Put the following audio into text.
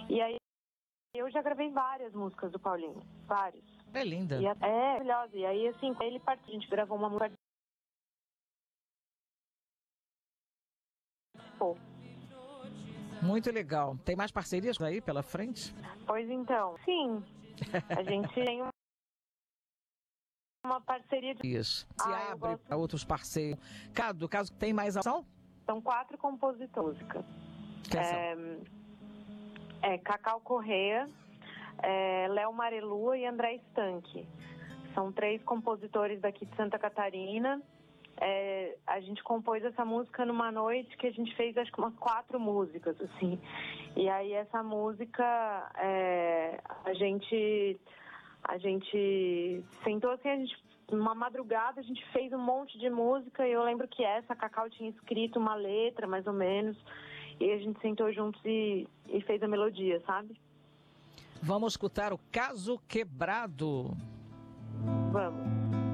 E aí eu já gravei várias músicas do Paulinho, várias. É linda. É maravilhosa. E aí, assim, ele partiu, a gente gravou uma música. Pô. Muito legal. Tem mais parcerias aí pela frente? Pois então, sim. A gente tem uma parceria de... Isso. Se abre para outros parceiros. Do caso, tem mais ação? São 4 compositores. Quem são? Cacau Corrêa, Léo Marelua e André Stanque. São 3 compositores daqui de Santa Catarina. A gente compôs essa música numa noite que a gente fez acho que umas 4 músicas, assim. E aí essa música, a gente sentou assim, uma madrugada a gente fez um monte de música e eu lembro que a Cacau tinha escrito uma letra, mais ou menos, e a gente sentou juntos e fez a melodia, sabe? Vamos escutar o Caso Quebrado. Vamos.